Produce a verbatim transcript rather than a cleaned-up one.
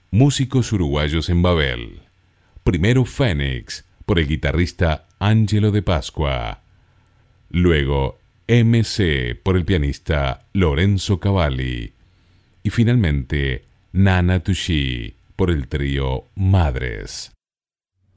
Músicos uruguayos en Babel. Primero Fénix, por el guitarrista Ángelo de Pascua. Luego M C por el pianista Lorenzo Cavalli. Y finalmente Nana Touchy por el trío Madres.